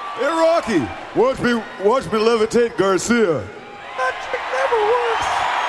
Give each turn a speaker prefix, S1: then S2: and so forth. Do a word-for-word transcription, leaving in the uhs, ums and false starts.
S1: Hey, Rocky, watch me, watch me levitate Garcia.
S2: That chick never won.